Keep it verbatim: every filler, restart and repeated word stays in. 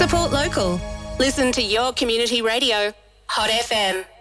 Support local. Listen to your community radio. Hot F M.